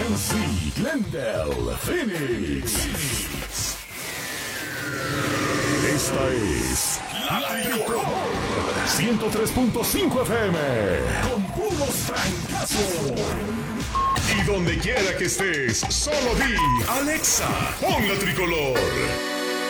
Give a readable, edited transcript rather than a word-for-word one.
MC Glendale Phoenix. Esta es La Tricolor 103.5 FM con puros francazos. Y donde quiera que estés, solo di Alexa, pon La Tricolor.